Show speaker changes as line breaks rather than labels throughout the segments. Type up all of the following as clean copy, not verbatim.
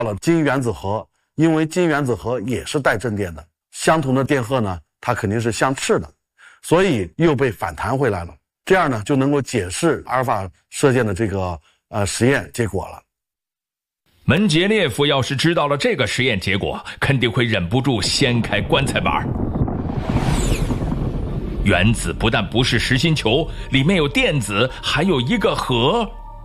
了金原子核，因为金原子核也是带正电的，相同的电荷呢，它肯定是相斥的，所以又被反弹回来了。这样呢，就能够解释阿尔法射线的这个实验结果了。
门捷列夫要是知道了这个实验结果，肯定会忍不住掀开棺材板。原子不但不是实心球，里面有电子，还有一个核。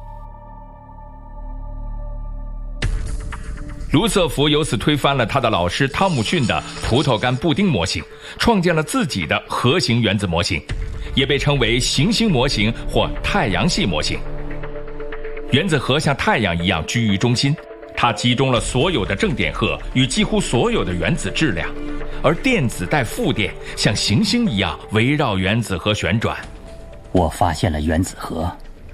卢瑟福由此推翻了他的老师汤姆逊的葡萄干布丁模型，创建了自己的核型原子模型，也被称为行星模型或太阳系模型。原子核像太阳一样居于中心，它集中了所有的正电荷与几乎所有的原子质量，而电子带负电，像行星一样围绕原子核旋转。
我发现了原子核。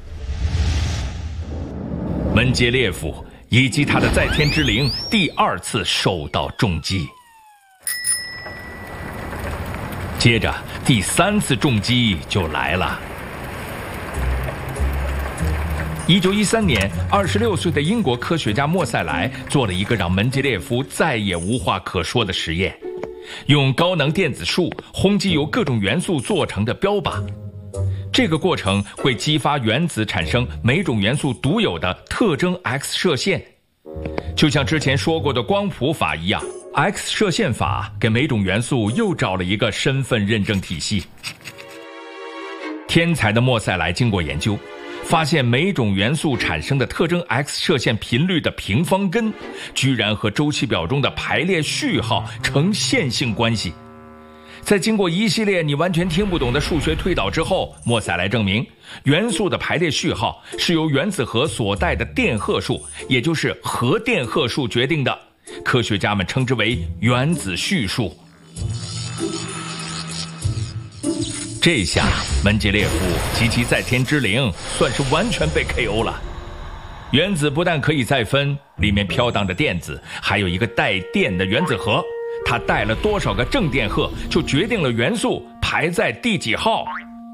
门捷列夫以及他的在天之灵第二次受到重击，接着第三次重击就来了。1913年，26岁的英国科学家莫塞莱做了一个让门捷列夫再也无话可说的实验，用高能电子束轰击由各种元素做成的标靶。这个过程会激发原子产生每种元素独有的特征 X 射线，就像之前说过的光谱法一样， X 射线法给每种元素又找了一个身份认证体系。天才的莫塞莱经过研究，发现每种元素产生的特征 X 射线频率的平方根，居然和周期表中的排列序号呈线性关系。在经过一系列你完全听不懂的数学推导之后，莫塞莱证明元素的排列序号是由原子核所带的电荷数，也就是核电荷数决定的，科学家们称之为原子序数。这下门捷列夫及其在天之灵算是完全被 KO 了。原子不但可以再分，里面飘荡着电子，还有一个带电的原子核，它带了多少个正电荷，就决定了元素排在第几号。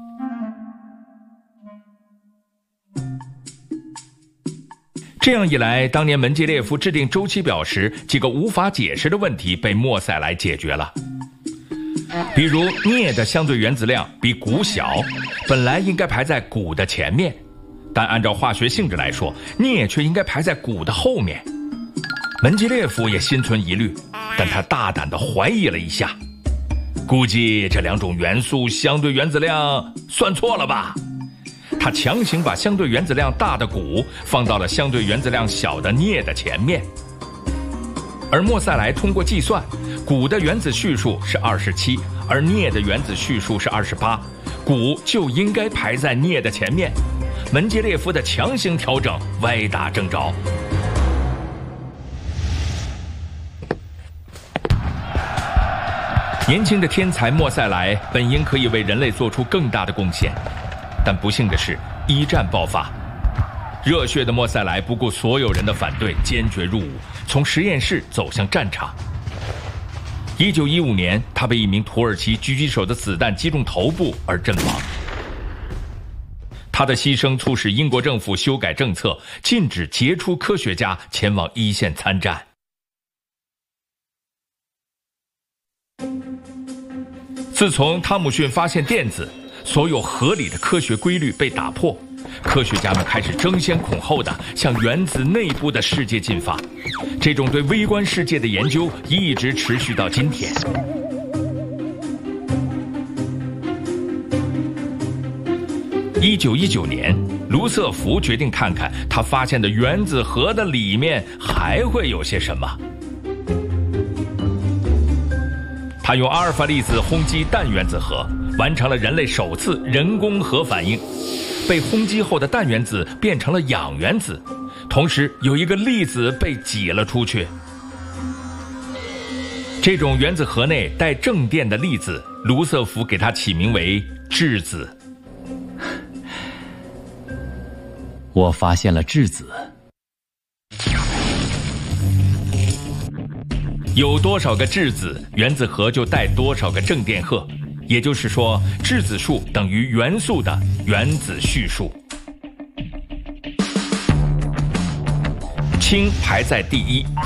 这样一来，当年门捷列夫制定周期表时，几个无法解释的问题被莫塞莱解决了。比如镍的相对原子量比钴小，本来应该排在钴的前面，但按照化学性质来说，镍却应该排在钴的后面。门捷列夫也心存疑虑，但他大胆地怀疑了一下，估计这两种元素相对原子量算错了吧。他强行把相对原子量大的钴放到了相对原子量小的镍的前面，而莫塞莱通过计算，钴的原子序数是27，而镍的原子序数是28，钴就应该排在镍的前面。门捷列夫的强行调整歪打正着。年轻的天才莫塞莱本应可以为人类做出更大的贡献，但不幸的是，一战爆发。热血的莫塞莱不顾所有人的反对，坚决入伍，从实验室走向战场。1915年，他被一名土耳其狙击手的子弹击中头部而阵亡。他的牺牲促使英国政府修改政策，禁止杰出科学家前往一线参战。自从汤姆逊发现电子，所有合理的科学规律被打破，科学家们开始争先恐后地向原子内部的世界进发。这种对微观世界的研究一直持续到今天。1919年，卢瑟福决定看看他发现的原子核的里面还会有些什么。他用阿尔法粒子轰击氮原子核，完成了人类首次人工核反应。被轰击后的氮原子变成了氧原子，同时有一个粒子被挤了出去。这种原子核内带正电的粒子，卢瑟福给它起名为质子。
我发现了质子。
有多少个质子，原子核就带多少个正电荷，也就是说，质子数等于元素的原子序数。氢排在第一，